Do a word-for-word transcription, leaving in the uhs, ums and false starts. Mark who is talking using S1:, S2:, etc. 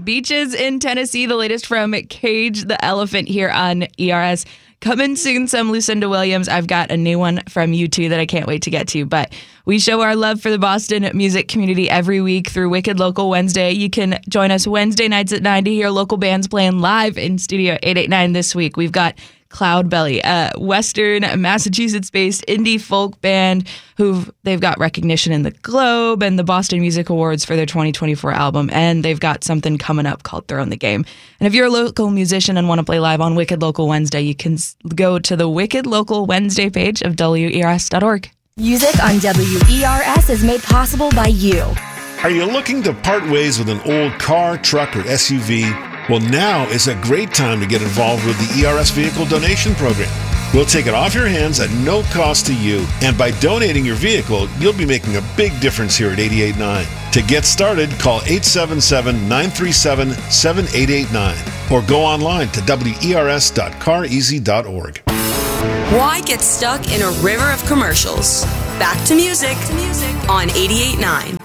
S1: Beaches in Tennessee, the latest from Cage the Elephant here on E R S. Coming soon, some Lucinda Williams. I've got a new one from U two that I can't wait to get to. But we show our love for the Boston music community every week through Wicked Local Wednesday. You can join us Wednesday nights at nine to hear local bands playing live in Studio eight eighty-nine this week. We've got Cloudbelly, a Western Massachusetts-based indie folk band who they've got recognition in the Globe and the Boston Music Awards for their twenty twenty-four album, and they've got something coming up called Throwing the Game. And if you're a local musician and want to play live on Wicked Local Wednesday, you can go to the Wicked Local Wednesday page of W E R S dot org.
S2: Music on W E R S is made possible by you.
S3: Are you looking to part ways with an old car, truck, or S U V? Well, now is a great time to get involved with the E R S Vehicle Donation Program. We'll take it off your hands at no cost to you, and by donating your vehicle, you'll be making a big difference here at eighty-eight point nine. To get started, call eight seven seven, nine three seven, seven eight eight nine or go online to W E R S dot car easy dot org.
S4: Why get stuck in a river of commercials? Back to music, to music on eighty-eight point nine.